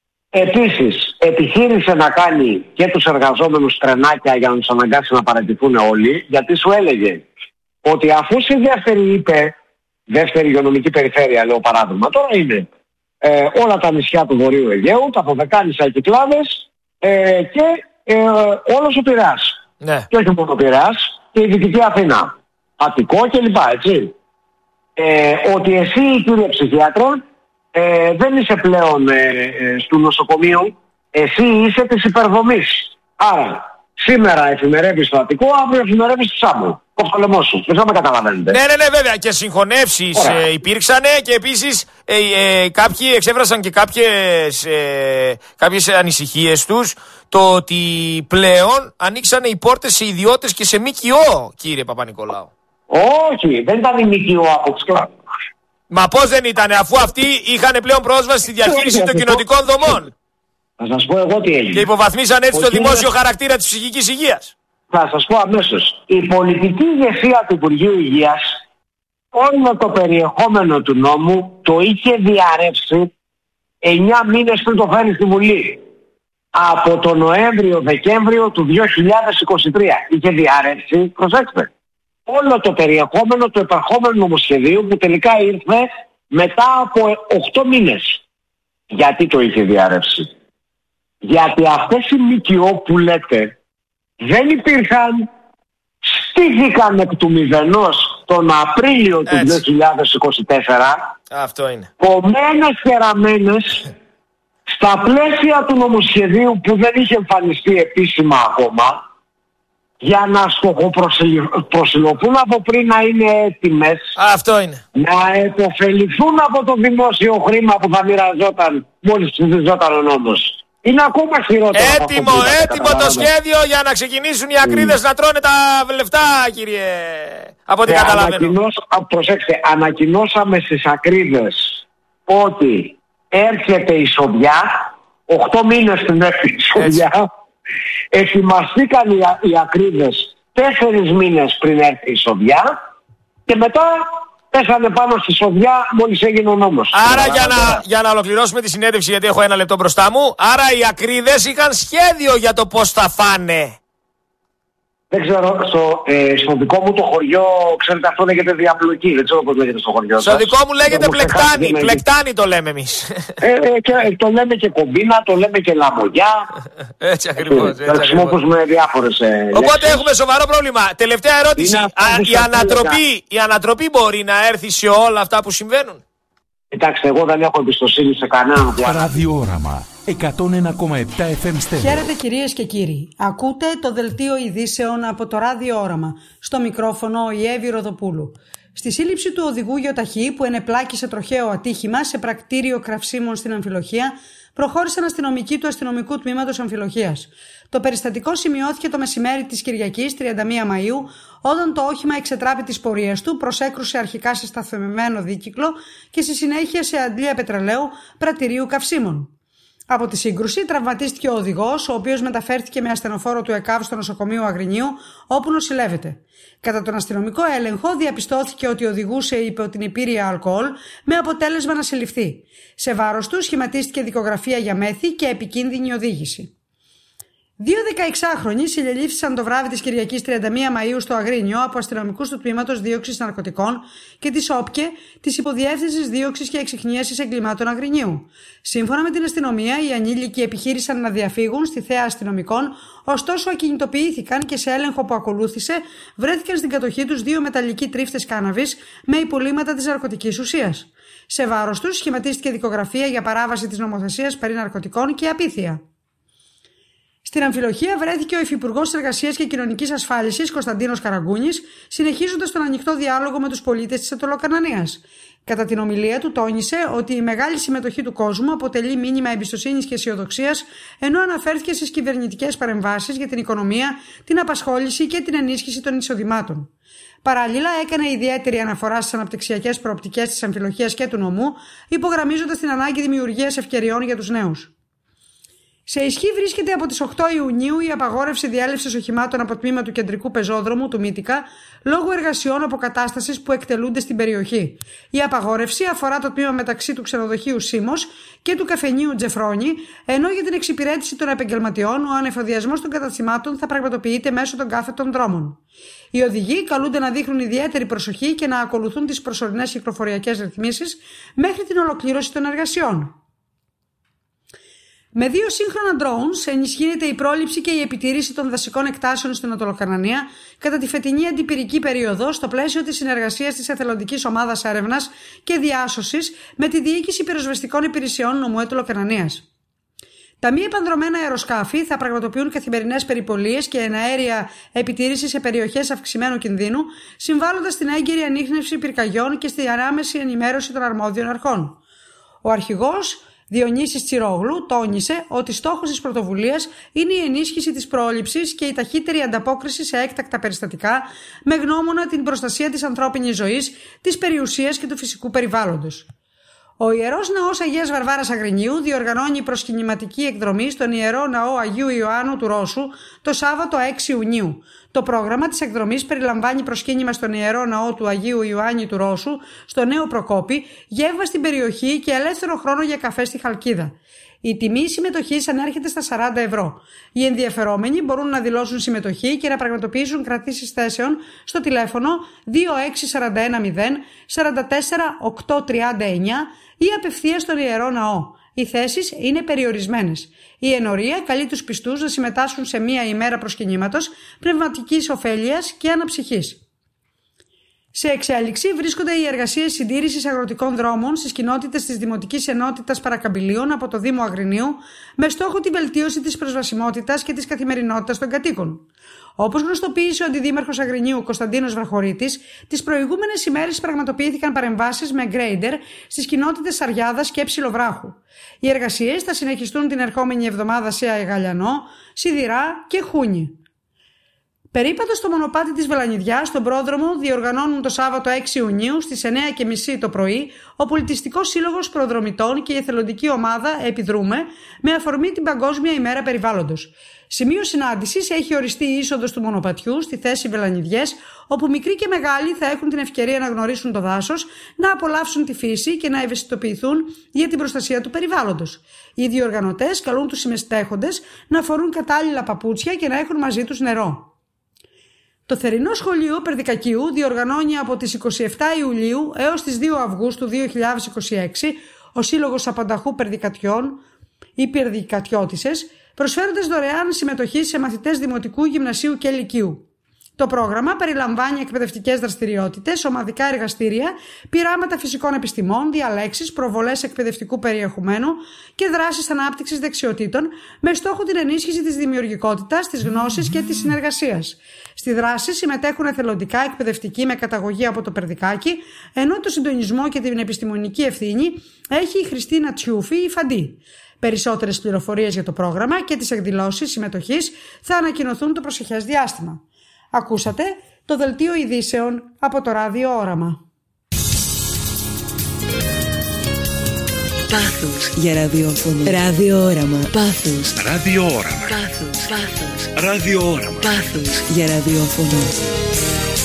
Επίσης, επιχείρησε να κάνει και τους εργαζόμενους τρενάκια για να τους αναγκάσει να παραιτηθούν όλοι, γιατί σου έλεγε ότι αφού στη δεύτερη είπε, δεύτερη υγειονομική περιφέρεια, λέω παράδειγμα, τώρα είναι ε, όλα τα νησιά του Βορείου Αιγαίου, τα Ποδεκάνησα, οι Κυκλάδες ε, και ε, όλος ο Πειραιάς. Ναι. Και όχι μόνο Πειραιάς, και η Δυτική Αθήνα, Αττικό κλπ. Έτσι. Ε, ότι εσύ, κύριε ψυχίατρε, ε, δεν είσαι πλέον ε, ε, στο νοσοκομείο, εσύ είσαι της υπερδομής. Άρα, σήμερα εφημερεύεις στο Αττικό, αύριο εφημερεύεις στο Σάμπο. Κόψω το λαιμό σου. Δεν θα με καταλαβαίνετε. Ναι, ναι, ναι, βέβαια. Και συγχωνεύσεις ε, υπήρξανε και επίσης ε, ε, κάποιοι εξέφρασαν και κάποιες, ε, κάποιες ανησυχίες τους. Το ότι πλέον ανοίξανε οι πόρτες σε ιδιώτες και σε ΜΚΟ, κύριε Παπα-Νικολάου. Όχι, δεν ήταν η ΜΚΟ από τους κλάδους. Μα πώς δεν ήταν, αφού αυτοί είχαν πλέον πρόσβαση στη διαχείριση των κοινοτικών δομών. Θα σας πω εγώ τι έγινε. Και υποβαθμίσαν έτσι το δημόσιο χαρακτήρα της ψυχικής υγείας. Θα σας πω αμέσως. Η πολιτική ηγεσία του Υπουργείου Υγείας, όλο το περιεχόμενο του νόμου το είχε διαρρεύσει εννιά μήνες πριν το φέρει στη Βουλή. Από το Νοέμβριο-Δεκέμβριο του δύο χιλιάδες είκοσι τρία είχε διαρρεύσει, προσέξτε, όλο το περιεχόμενο του επερχόμενου νομοσχεδίου που τελικά ήρθε μετά από οκτώ μήνες. Γιατί το είχε διαρρεύσει? Γιατί αυτές οι ΜΚΟ που λέτε δεν υπήρχαν, στήθηκαν εκ του μηδενός τον Απρίλιο του δύο χιλιάδες είκοσι τέσσερα. Αυτό είναι. Κομμένες και ραμμένες στα πλαίσια του νομοσχεδίου που δεν είχε εμφανιστεί επίσημα ακόμα, για να στοχοπροσιλωθούν από πριν να είναι έτοιμες. Αυτό είναι. Να επωφεληθούν από το δημόσιο χρήμα που θα μοιραζόταν μόλις ψηφιζόταν ο νόμος. Είναι ακόμα χειρότερο. Έτοιμο, έτοιμο το σχέδιο για να ξεκινήσουν οι ακρίδες mm. να τρώνε τα λεφτά, κύριε. Από ό,τι ε, καταλαβαίνω. Ανακοινώσ, προσέξτε, ανακοινώσαμε στις ακρίδες ότι έρχεται η Σοβιά, οκτώ μήνες πριν έρθει η Σοβιά. Ετοιμαστήκαν οι, οι ακρίδες τέσσερις μήνες πριν έρθει η Σοβιά και μετά πέσανε πάνω στη Σοβιά μόλις έγινε ο νόμος. Άρα για να, για να ολοκληρώσουμε τη συνέντευξη, γιατί έχω ένα λεπτό μπροστά μου, άρα οι ακρίδες είχαν σχέδιο για το πώς θα φάνε. Δεν ξέρω, στο, ε, στο δικό μου το χωριό, ξέρετε, αυτό λέγεται διαπλοκή. Δεν ξέρω πώς λέγεται στο χωριό. Στο δικό μου λέγεται πλεκτάνη. Πλεκτάνη το λέμε εμείς. Ε, ε, και, το λέμε και κομπίνα, το λέμε και λαμογιά. Έτσι ακριβώς. Το χρησιμοποιούμε διάφορες ε, Οπότε λέξεις. Έχουμε σοβαρό πρόβλημα. Τελευταία ερώτηση. Α, η, ανατροπή, η ανατροπή μπορεί να έρθει σε όλα αυτά που συμβαίνουν? Κοιτάξτε, εγώ δεν έχω εμπιστοσύνη σε κανέναν. Ραδιόραμα εκατόν ένα κόμμα επτά εφ εμ Στέρεο. Χαίρετε κυρίες και κύριοι. Ακούτε το δελτίο ειδήσεων από το Ραδιόραμα. Στο μικρόφωνο η Εύη Ροδοπούλου. Στη σύλληψη του οδηγού γιοταχή που ενεπλάκη σε τροχαίο ατύχημα σε πρακτήριο καυσίμων στην Αμφιλοχία, προχώρησαν αστυνομικοί του αστυνομικού τμήματος Αμφιλοχίας. Το περιστατικό σημειώθηκε το μεσημέρι της Κυριακής τριάντα μία Μαΐου, όταν το όχημα εξετράπη τις πορείες του, προσέκρουσε αρχικά σε σταθμευμένο δίκυκλο και στη συνέχεια σε αντλία πετρελαίου πρατηρίου καυσίμων. Από τη σύγκρουση τραυματίστηκε ο οδηγός, ο οποίος μεταφέρθηκε με ασθενοφόρο του ΕΚΑΒ στο νοσοκομείο Αγρινίου, όπου νοσηλεύεται. Κατά τον αστυνομικό έλεγχο διαπιστώθηκε ότι οδηγούσε υπό την υπήρεια αλκοόλ, με αποτέλεσμα να συλληφθεί. Σε βάρος του σχηματίστηκε δικογραφία για μέθη και επικίνδυνη οδήγηση. Δύο δεκαεξάχρονοι συλληφθήκαν το βράδυ της Κυριακής τριάντα μία Μαΐου στο Αγρίνιο από αστυνομικούς του Τμήματος Δίωξης Ναρκωτικών και της ΟΠΚΕ, της Υποδιεύθυνσης Δίωξης και Εξιχνίασης Εγκλημάτων Αγρινίου. Σύμφωνα με την αστυνομία, οι ανήλικοι επιχείρησαν να διαφύγουν στη θέα αστυνομικών, ωστόσο ακινητοποιήθηκαν και σε έλεγχο που ακολούθησε βρέθηκαν στην κατοχή τους δύο μεταλλικοί τρίφτες κάναβης με υπολείμματα της ναρκωτικής ουσίας. Σε βάρος τους σχηματίστηκε δικογραφία για παράβαση της νομοθεσίας περί ναρκωτικών και απίθεια. Στην αμφιλοχεία βρέθηκε ο Υφυπουργός Εργασίας και Κοινωνικής Ασφάλισης Κωνσταντίνος Καραγκούνης, συνεχίζοντας τον ανοιχτό διάλογο με τους πολίτες της Αττολοκανανίας. Κατά την ομιλία του, τόνισε ότι η μεγάλη συμμετοχή του κόσμου αποτελεί μήνυμα εμπιστοσύνης και αισιοδοξίας, ενώ αναφέρθηκε στις κυβερνητικές παρεμβάσεις για την οικονομία, την απασχόληση και την ενίσχυση των εισοδημάτων. Παράλληλα, έκανε ιδιαίτερη αναφορά στις αναπτυξιακές προοπτικές της αμφιλοχείας και του νομού, υπογραμμίζοντας την ανάγκη δημιουργίας ευκαιριών για τους νέους. Σε ισχύ βρίσκεται από τις οκτώ Ιουνίου η απαγόρευση διέλευσης οχημάτων από τμήμα του κεντρικού πεζόδρομου του Μύτικα λόγω εργασιών αποκατάστασης που εκτελούνται στην περιοχή. Η απαγόρευση αφορά το τμήμα μεταξύ του ξενοδοχείου Σίμος και του καφενείου Τζεφρόνι, ενώ για την εξυπηρέτηση των επαγγελματιών ο ανεφοδιασμός των καταστημάτων θα πραγματοποιείται μέσω των κάθετων δρόμων. Οι οδηγοί καλούνται να δείχνουν ιδιαίτερη προσοχή και να ακολουθούν τις προσωρινές κυκλοφοριακές ρυθμίσεις μέχρι την ολοκλήρωση των εργασιών. Με δύο σύγχρονα drones ενισχύεται η πρόληψη και η επιτήρηση των δασικών εκτάσεων στην Αττολοκανανία κατά τη φετινή αντιπυρική περίοδο στο πλαίσιο της συνεργασίας της Εθελοντικής Ομάδας Έρευνας και Διάσωσης με τη Διοίκηση Πυροσβεστικών Υπηρεσιών Νομού Αττολοκανανίας. Τα μη επανδρομένα αεροσκάφη θα πραγματοποιούν καθημερινές περιπολίες και εναέρια επιτήρηση σε περιοχές αυξημένου κινδύνου, συμβάλλοντας στην έγκαιρη ανίχνευση πυρκαγιών και στην άμεση ενημέρωση των αρμόδιων αρχών. Ο αρχηγός Διονύσης Τσιρόγλου τόνισε ότι στόχος της πρωτοβουλίας είναι η ενίσχυση της πρόληψης και η ταχύτερη ανταπόκριση σε έκτακτα περιστατικά με γνώμονα την προστασία της ανθρώπινης ζωής, της περιουσίας και του φυσικού περιβάλλοντος. Ο Ιερός Ναός Αγίας Βαρβάρας Αγρινίου διοργανώνει προσκυνηματική εκδρομή στον Ιερό Ναό Αγίου Ιωάννου του Ρώσου το Σάββατο έξι Ιουνίου. Το πρόγραμμα της εκδρομής περιλαμβάνει προσκύνημα στον Ιερό Ναό του Αγίου Ιωάννη του Ρώσου, στο Νέο Προκόπη, γεύμα στην περιοχή και ελεύθερο χρόνο για καφέ στη Χαλκίδα. Η τιμή συμμετοχής ανέρχεται στα σαράντα ευρώ. Οι ενδιαφερόμενοι μπορούν να δηλώσουν συμμετοχή και να πραγματοποιήσουν κρατήσεις θέσεων στο τηλέφωνο δύο έξι τέσσερα ένα μηδέν τέσσερα τέσσερα οκτώ τρία εννιά ή απευθείας στον Ιερό Ναό. Οι θέσεις είναι περιορισμένες. Η ενορία καλεί τους πιστούς να συμμετάσχουν σε μία ημέρα προσκυνήματος πνευματικής ωφέλειας και αναψυχής. Σε εξέλιξη βρίσκονται οι εργασίες συντήρησης αγροτικών δρόμων στις κοινότητες της Δημοτικής Ενότητας Παρακαμπηλίων από το Δήμο Αγρινίου, με στόχο τη βελτίωση της προσβασιμότητας και της καθημερινότητας των κατοίκων. Όπως γνωστοποίησε ο Αντιδήμαρχος Αγρινίου Κωνσταντίνος Βραχωρίτης, τις προηγούμενες ημέρες πραγματοποιήθηκαν παρεμβάσεις με γκρέιντερ στις κοινότητες Σαριάδας και Ψιλοβράχου. Οι εργασίες θα συνεχιστούν την ερχόμενη εβδομάδα σε Αιγαλιανό, Σιδηρά και Χούνι. Περίπατο στο μονοπάτι της Βελανιδιάς στον πρόδρομο διοργανώνουν το Σάββατο έξι Ιουνίου στις εννιά και μισή το πρωί ο Πολιτιστικός Σύλλογος Προδρομητών και η εθελοντική ομάδα Επιδρούμε με αφορμή την Παγκόσμια ημέρα περιβάλλοντος. Σημείο συνάντησης έχει οριστεί η είσοδος του μονοπατιού στη θέση Βελανιδιές, όπου μικροί και μεγάλοι θα έχουν την ευκαιρία να γνωρίσουν το δάσος, να απολαύσουν τη φύση και να ευαισθητοποιηθούν για την προστασία του περιβάλλοντος. Οι διοργανωτές καλούν τους συμμετέχοντες να φορούν κατάλληλα παπούτσια και να έχουν μαζί τους νερό. Το θερινό σχολείο Περδικακίου διοργανώνει από τις είκοσι επτά Ιουλίου έως τις δύο Αυγούστου δύο χιλιάδες είκοσι έξι ο Σύλλογος Απανταχού Περδικατιών ή Περδικατιώτισσες, προσφέροντας δωρεάν συμμετοχή σε μαθητές δημοτικού, γυμνασίου και λυκείου. Το πρόγραμμα περιλαμβάνει εκπαιδευτικές δραστηριότητες, ομαδικά εργαστήρια, πειράματα φυσικών επιστημών, διαλέξεις, προβολές εκπαιδευτικού περιεχομένου και δράσεις ανάπτυξης δεξιοτήτων με στόχο την ενίσχυση της δημιουργικότητας, της γνώσης και της συνεργασίας. Στη δράση συμμετέχουν εθελοντικά εκπαιδευτικοί με καταγωγή από το Περδικάκι, ενώ το συντονισμό και την επιστημονική ευθύνη έχει η Χριστίνα Τσιούφη, η Φαντή. Περισσότερες πληροφορίες για το πρόγραμμα και τις εκδηλώσεις συμμετοχής θα ανακοινωθούν το προσεχές διάστημα. Ακούσατε το δελτίο ειδήσεων από το Ράδιο Όραμα. Πάθος για ραδιόφωνο. Ράδιο Όραμα. Πάθος. Ράδιο Όραμα. Πάθος. Πάθος. Ράδιο Όραμα. Πάθος για ραδιόφωνο.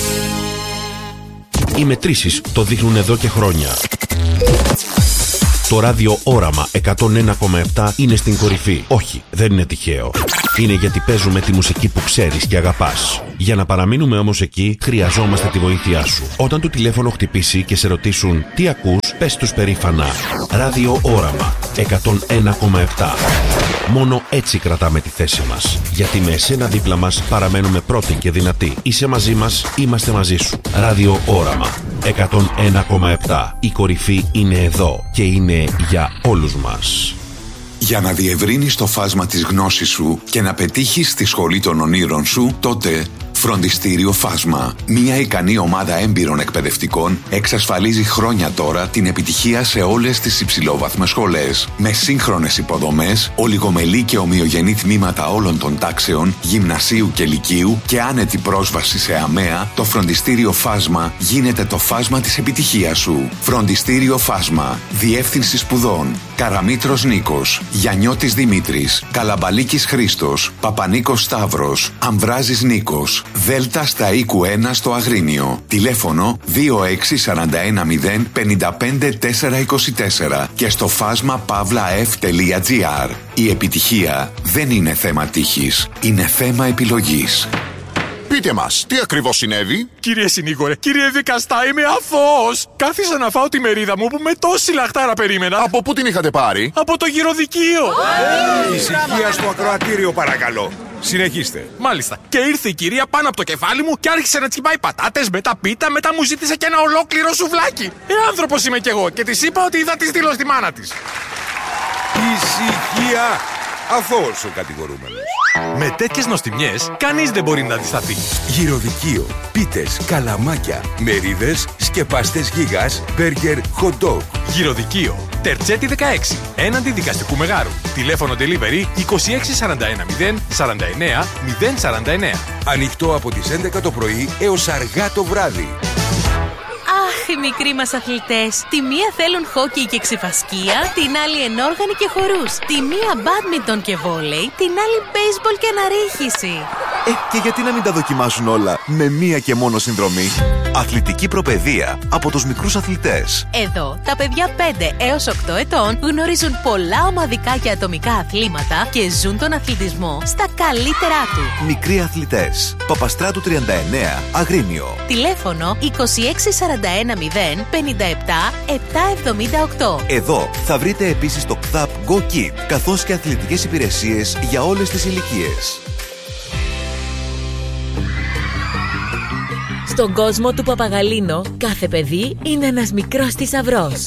Οι μετρήσεις το δείχνουν εδώ και χρόνια. Το ράδιο Όραμα εκατόν ένα κόμμα επτά είναι στην κορυφή. Όχι, δεν είναι τυχαίο. Είναι γιατί παίζουμε τη μουσική που ξέρεις και αγαπάς. Για να παραμείνουμε όμως εκεί, χρειαζόμαστε τη βοήθειά σου. Όταν το τηλέφωνο χτυπήσει και σε ρωτήσουν τι ακούς, πες τους περήφανα Ράδιο Όραμα εκατόν ένα κόμμα επτά. Μόνο έτσι κρατάμε τη θέση μας. Γιατί με εσένα δίπλα μας παραμένουμε πρώτοι και δυνατοί. Είσαι μαζί μας, είμαστε μαζί σου. Ράδιο Όραμα εκατόν ένα κόμμα επτά. Η κορυφή είναι εδώ και είναι για όλους μας. Για να διευρύνεις το φάσμα της γνώσης σου και να πετύχεις τη σχολή των ονείρων σου, τότε Φροντιστήριο Φάσμα. Μια ικανή ομάδα έμπειρων εκπαιδευτικών εξασφαλίζει χρόνια τώρα την επιτυχία σε όλες τις υψηλόβαθμες σχολές. Με σύγχρονες υποδομές, ολιγομελή και ομοιογενή τμήματα όλων των τάξεων, γυμνασίου και λυκείου και άνετη πρόσβαση σε ΑΜΕΑ, το Φροντιστήριο Φάσμα γίνεται το φάσμα της επιτυχίας σου. Φροντιστήριο Φάσμα. Διεύθυνση σπουδών. Καραμήτρος Νίκος, Γιαννιώτης Δημήτρης, Καλαμπαλίκης Χρήστος, Παπανίκος Σταύρος, Αμβράζης Νίκος, Δέλτα στα οίκου ένα στο Αγρίνιο. Τηλέφωνο δύο έξι τέσσερα ένα μηδέν πέντε πέντε τέσσερα είκοσι τέσσερα και στο φάσμα παύλα εφ τελεία τζι άρ. Η επιτυχία δεν είναι θέμα τύχης, είναι θέμα επιλογής. Πείτε μας, τι ακριβώς συνέβη? Κύριε συνήγορε, κύριε δικαστά, είμαι αθώος. Κάθισα να φάω τη μερίδα μου που με τόση λαχτάρα περίμενα. Από πού την είχατε πάρει? Από το γυροδικείο. Hey, ησυχία στο ακροατήριο παρακαλώ. Συνεχίστε. Μάλιστα. Και ήρθε η κυρία πάνω από το κεφάλι μου και άρχισε να τσιμπάει πατάτες, μετά πίτα, μετά μου ζήτησε και ένα ολόκληρο σουβλάκι. Ε, άνθρωπος είμαι κι εγώ και της είπα ότι θα τη στείλω στη μάνα της. Ησυχία. Αθώος ο κατηγορούμενος. Με τέτοιες νοστιμιές, κανείς δεν μπορεί να αντισταθεί. Γυροδικείο, πίτες, καλαμάκια, μερίδες, σκεπαστές γίγας, μπέργκερ, hot dog. Γυροδικείο, Τερτσέτη δεκαέξι, έναντι δικαστικού μεγάρου. Τηλέφωνο delivery είκοσι έξι σαράντα ένα μηδέν σαράντα εννέα μηδέν σαράντα εννέα. Ανοιχτό από τις έντεκα το πρωί έως αργά το βράδυ. Αχ, οι μικροί μας αθλητές. Τη μία θέλουν χόκι και ξυφασκία, την άλλη ενόργανη και χορούς. Τη μία μπάντμιντον και βόλεϊ, την άλλη μπέισμπολ και αναρρίχηση. Ε, και γιατί να μην τα δοκιμάσουν όλα με μία και μόνο συνδρομή? Αθλητική προπαιδεία από τους μικρούς αθλητές. Εδώ, τα παιδιά πέντε έως οκτώ ετών γνωρίζουν πολλά ομαδικά και ατομικά αθλήματα και ζουν τον αθλητισμό στα καλύτερά του. Μικροί αθλητές. Παπαστράτου τριάντα εννέα, Αγρίνιο. Τηλέφωνο είκοσι έξι σαράντα ένα μηδέν πενήντα επτά επτακόσια εβδομήντα οκτώ. Εδώ θα βρείτε επίσης το ΚΘΑΠ Go Kid, καθώς και αθλητικές υπηρεσίες για όλες τις ηλικίες. Στον κόσμο του Παπαγαλίνο, κάθε παιδί είναι ένας μικρός θησαυρός.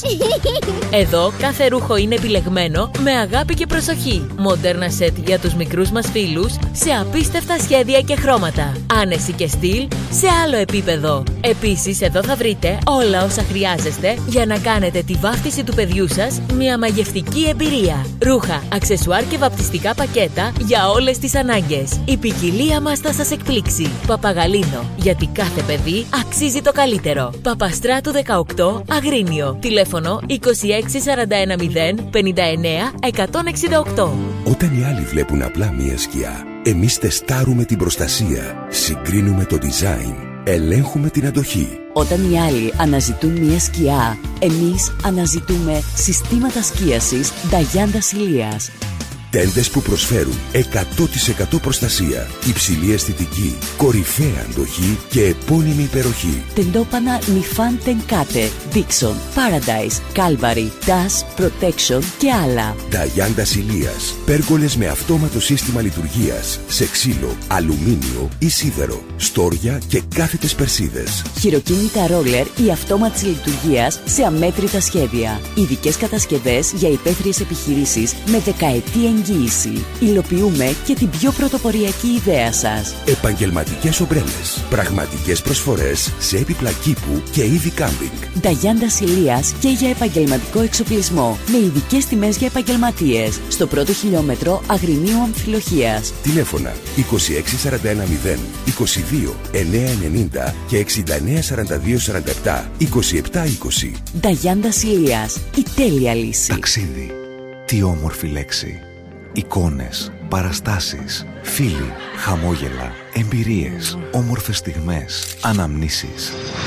Εδώ κάθε ρούχο είναι επιλεγμένο με αγάπη και προσοχή. Μοντέρνα σετ για τους μικρούς μας φίλους σε απίστευτα σχέδια και χρώματα. Άνεση και στυλ σε άλλο επίπεδο. Επίσης εδώ θα βρείτε όλα όσα χρειάζεστε για να κάνετε τη βάφτιση του παιδιού σας μια μαγευτική εμπειρία. Ρούχα, αξεσουάρ και βαπτιστικά πακέτα για όλες τις ανάγκες. Η ποικιλία μας θα σας εκπλήξει. Παπαγαλίνο, γιατί κάθε παιδί αξίζει το καλύτερο. Παπαστράτου δεκαοκτώ, Αγρίνιο. Τηλέφωνο είκοσι έξι σαράντα ένα μηδέν πενήντα εννέα εκατόν εξήντα οκτώ. Όταν οι άλλοι βλέπουν απλά μία σκιά, εμείς τεστάρουμε την προστασία, συγκρίνουμε το design, ελέγχουμε την αντοχή. Όταν οι άλλοι αναζητούν μία σκιά, εμείς αναζητούμε συστήματα σκίασης Νταγιάντα Ηλίας. Τέντες που προσφέρουν εκατό τοις εκατό προστασία, υψηλή αισθητική, κορυφαία αντοχή και επώνυμη υπεροχή. Τεντόπανα Νιφάν Τενκάτε, Dixon, Paradise, Calvary, Dash, Protection και άλλα. Νταγιάντα Ηλίας. Πέργολες με αυτόματο σύστημα λειτουργίας σε ξύλο, αλουμίνιο ή σίδερο, στόρια και κάθετες περσίδες. Χειροκίνητα ρόλερ ή αυτόματης λειτουργίας σε αμέτρητα σχέδια. Ειδικές κατασκευές για υπαίθριες επιχειρήσεις με δεκαετή εγγύηση. Υλοποιούμε και την πιο πρωτοποριακή ιδέα σας. Επαγγελματικές ομπρέλες. Πραγματικές προσφορές σε έπιπλα κήπου και είδη κάμπινγκ. Νταγιάντα Ηλίας και για επαγγελματικό εξοπλισμό. Με ειδικές τιμές για επαγγελματίες. Στο πρώτο χιλιόμετρο Αγρινίου Αμφιλοχίας. Τηλέφωνα είκοσι έξι σαράντα ένα μηδέν είκοσι δύο εννιακόσια ενενήντα και εξήντα εννέα σαράντα δύο σαράντα επτά είκοσι επτά είκοσι. Νταγιάντα Ηλίας. Η τέλεια λύση. Ταξίδι. Τι όμορφη λέξη. Εικόνες, παραστάσεις, φίλοι, χαμόγελα, εμπειρίες, όμορφες στιγμές, αναμνήσεις.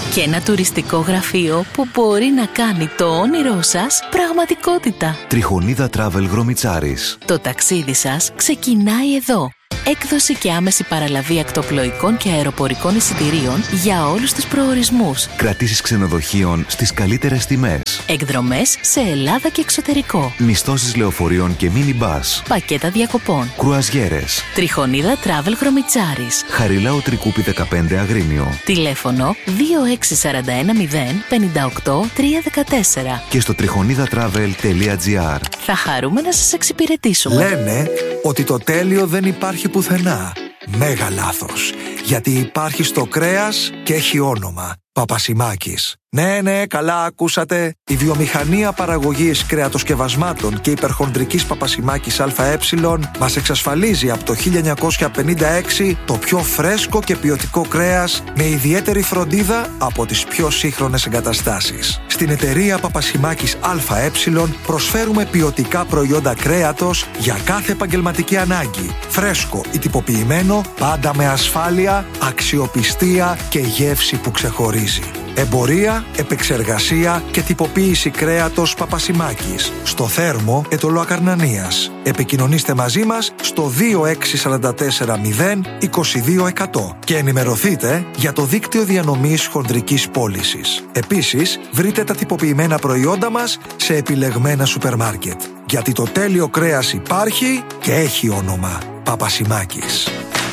Και ένα τουριστικό γραφείο που μπορεί να κάνει το όνειρό σας πραγματικότητα. Τριχονίδα Travel Γρομιτσάρης. Το ταξίδι σας ξεκινάει εδώ. Έκδοση και άμεση παραλαβή ακτοπλοϊκών και αεροπορικών εισιτηρίων για όλους τους προορισμούς. Κρατήσεις ξενοδοχείων στις καλύτερες τιμές. Εκδρομές σε Ελλάδα και εξωτερικό. Μισθώσεις λεωφορείων και mini bus. Πακέτα διακοπών. Κρουαζιέρες. Τριχονίδα Travel Γρομιτσάρης. Χαριλάου Τρικούπη δεκαπέντε Αγρίνιο. Τηλέφωνο δύο έξι τέσσερα ένα μηδέν πέντε οκτώ τρία ένα τέσσερα. Και στο τριχονίδα travel τελεία τζι άρ. Θα χαρούμε να σας εξυπηρετήσουμε. Λένε ότι το τέλειο δεν υπάρχει πουθενά. Μέγα λάθος. Γιατί υπάρχει στο κρέας και έχει όνομα. Παπασημάκης. Ναι, ναι, καλά ακούσατε. Η βιομηχανία παραγωγής κρεατοσκευασμάτων και υπερχονδρικής Παπασημάκης ΑΕ μας εξασφαλίζει από το χίλια εννιακόσια πενήντα έξι το πιο φρέσκο και ποιοτικό κρέας με ιδιαίτερη φροντίδα από τις πιο σύγχρονες εγκαταστάσεις. Στην εταιρεία Παπασημάκης ΑΕ προσφέρουμε ποιοτικά προϊόντα κρέατος για κάθε επαγγελματική ανάγκη. Φρέσκο ή τυποποιημένο, πάντα με ασφάλεια, αξιοπιστία και γεύση που ξεχωρίζει. Εμπορία, επεξεργασία και τυποποίηση κρέατος Παπασημάκης. Στο Θέρμο, Ετωλό Ακαρνανίας. Επικοινωνήστε μαζί μας στο δύο έξι τέσσερα τέσσερα μηδέν είκοσι δύο εκατό και ενημερωθείτε για το δίκτυο διανομής χονδρικής πώλησης. Επίσης, βρείτε τα τυποποιημένα προϊόντα μας σε επιλεγμένα σούπερ μάρκετ. Γιατί το τέλειο κρέας υπάρχει και έχει όνομα. Παπασημάκης.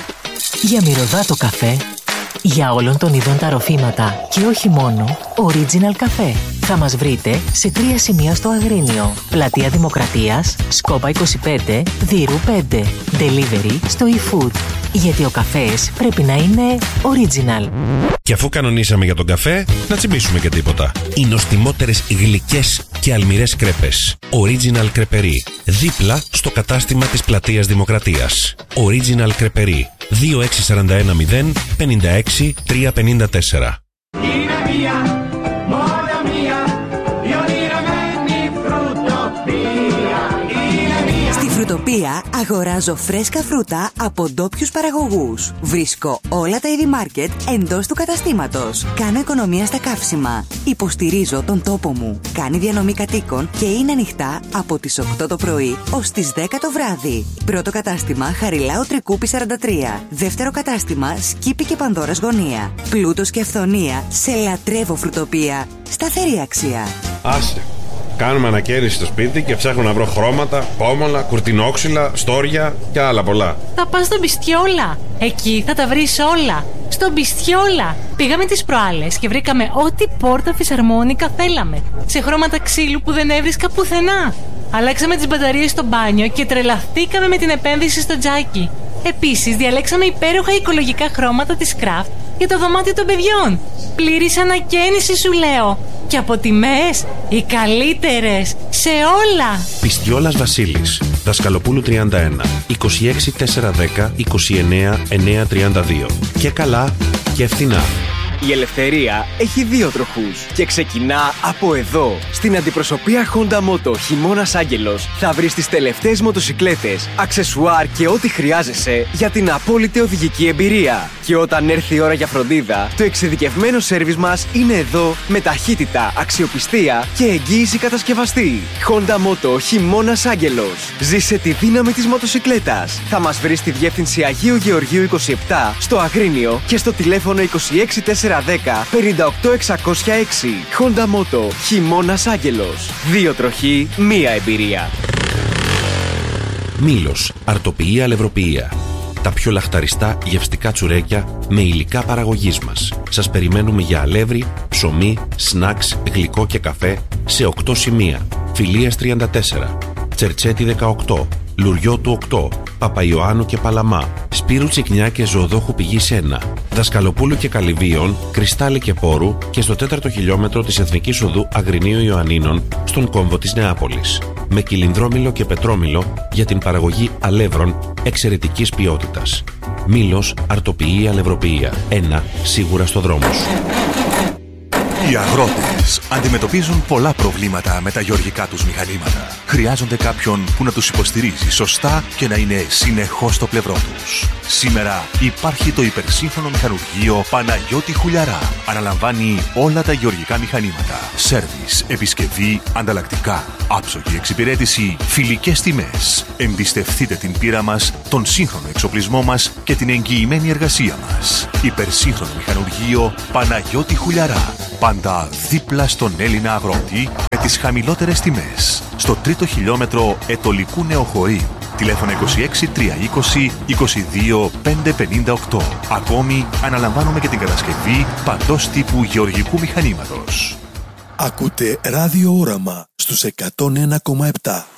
Για μυρωδάτο καφέ, για όλων των ειδών τα ροφήματα και όχι μόνο, Original Café. Θα μας βρείτε σε τρία σημεία στο Αγρίνιο. Πλατεία Δημοκρατίας, Σκόπα είκοσι πέντε, Δύρου πέντε. Delivery στο eFood. Γιατί ο καφές πρέπει να είναι original. Και αφού κανονίσαμε για τον καφέ, να τσιμπήσουμε και τίποτα. Οι νοστιμότερες γλυκές και αλμυρές κρέπες. Original Κρεπερί. Δίπλα στο κατάστημα της Πλατείας Δημοκρατίας. Original Κρεπερί. δύο έξι τέσσερα ένα μηδέν πέντε έξι τρία πέντε τέσσερα. Φρουτοπία αγοράζω φρέσκα φρούτα από ντόπιους παραγωγούς. Βρίσκω όλα τα είδη μάρκετ εντός του καταστήματος. Κάνω οικονομία στα καύσιμα. Υποστηρίζω τον τόπο μου. Κάνει διανομή κατοίκων και είναι ανοιχτά από τις οκτώ το πρωί ως τις δέκα το βράδυ. Πρώτο κατάστημα Χαριλάου Τρικούπη σαράντα τρία. Δεύτερο κατάστημα Σκύπη και Πανδώρας Γωνία. Πλούτος και αυθονία σε λατρεύω φρουτοπία. Σταθερή αξία. Άσε. Κάνουμε ανακαίνιση στο σπίτι και ψάχνω να βρω χρώματα, πόμολα, κουρτινόξυλα, στόρια και άλλα πολλά. Θα πας στον Μπιστιόλα. Εκεί θα τα βρεις όλα. Στον Μπιστιόλα. Πήγαμε τις προάλλες και βρήκαμε ό,τι πόρτα φυσαρμόνικα θέλαμε. Σε χρώματα ξύλου που δεν έβρισκα πουθενά. Αλλάξαμε τις μπαταρίες στο μπάνιο και τρελαθήκαμε με την επένδυση στο τζάκι. Επίσης διαλέξαμε υπέροχα οικολογικά χρώματα της Craft για το δωμάτιο των παιδιών. Πλήρης ανακαίνιση σου λέω. Και από τιμές οι καλύτερες σε όλα. Πιστιόλας Βασίλης, Δασκαλοπούλου τριάντα ένα, είκοσι έξι τετρακόσια δέκα είκοσι εννέα εννιακόσια τριάντα δύο. Και καλά και φθηνά. Η ελευθερία έχει δύο τροχούς και ξεκινά από εδώ. Στην αντιπροσωπεία Honda Moto Χειμώνας Άγγελος θα βρεις τις τελευταίες μοτοσικλέτες, αξεσουάρ και ό,τι χρειάζεσαι για την απόλυτη οδηγική εμπειρία. Και όταν έρθει η ώρα για φροντίδα, το εξειδικευμένο σέρβις μας είναι εδώ με ταχύτητα, αξιοπιστία και εγγύηση κατασκευαστή. Honda Moto Χειμώνας Άγγελος. Ζήσε τη δύναμη της μοτοσικλέτας. Θα μας βρεις στη διεύθυνση Αγίου Γεωργίου είκοσι επτά στο Αγρίνιο και στο τηλέφωνο είκοσι έξι τετρακόσια δέκα πενήντα οκτώ εξακόσια έξι. Honda Moto Χειμώνας Άγγελος. Δύο τροχοί, μία εμπειρία. Μήλος, αρτοποιή αλευροποιία. Τα πιο λαχταριστά γευστικά τσουρέκια με υλικά παραγωγής μας. Σας περιμένουμε για αλεύρι, ψωμί, σνακς, γλυκό και καφέ σε οκτώ σημεία. Φιλίας τριάντα τέσσερα, Τσερτσέτη δεκαοκτώ, Λουριώτου οκτώ, Παπαϊωάννου και Παλαμά, Σπύρου Τσικνιά και Ζωοδόχου Πηγής ένα, Δασκαλοπούλου και Καλυβίων, Κρυστάλλι και Πόρου και στο τέταρτο χιλιόμετρο της Εθνικής Οδού Αγρινίου Ιωαννίνων στον κόμβο της Νεάπολης. Με κυλινδρόμηλο και πετρόμηλο για την παραγωγή αλεύρων εξαιρετικής ποιότητας. Μήλος, αρτοποιή, αλευροποιία. Ένα σίγουρα στο δρόμο σου. Οι αγρότες αντιμετωπίζουν πολλά προβλήματα με τα γεωργικά τους μηχανήματα. Χρειάζονται κάποιον που να τους υποστηρίζει σωστά και να είναι συνεχώς στο πλευρό τους. Σήμερα υπάρχει το υπερσύγχρονο μηχανουργείο Παναγιώτη Χουλιαρά. Αναλαμβάνει όλα τα γεωργικά μηχανήματα. Σέρβις, επισκευή, ανταλλακτικά, άψογη εξυπηρέτηση, φιλικές τιμές. Εμπιστευτείτε την πείρα μας, τον σύγχρονο εξοπλισμό μας και την εγγυημένη εργασία μας. Υπερσύγχρονο μηχανουργείο Παναγιώτη Χουλιαρά. Πάντα δίπλα στον Έλληνα αγρότη με τις χαμηλότερες τιμές. Στο τρίτο χιλιόμετρο Ετωλικού Νεοχωρίου. Τηλέφωνο είκοσι έξι τριακόσια είκοσι είκοσι δύο πεντακόσια πενήντα οκτώ. Ακόμη αναλαμβάνουμε και την κατασκευή παντός τύπου γεωργικού μηχανήματος. Ακούτε Ράδιο Όραμα στους εκατόν ένα κόμμα επτά.